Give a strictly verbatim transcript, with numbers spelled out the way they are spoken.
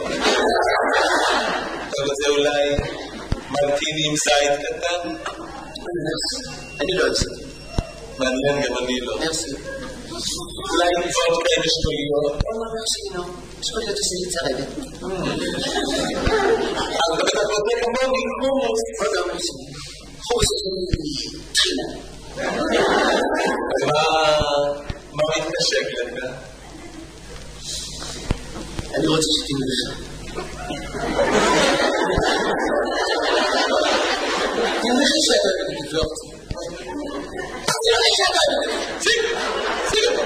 אתה רוצה אולי מרטיני עם זית קטן? אני לא אוהב. מעניין, גם אני לא. מרסי. אולי עם וודקה עם אשכוליות? לא, מרסי, לא. אשכוליות עושה לי צרבת. אז אתה רוצה כמוני חומוס. עוד לא מרסי. חומוס עושה לי טחינה. אז מה מתקשק לך? אני רוצה שתנבח. תנבח שאתה תבלוט. זה לא נשאר. סיג, סיג.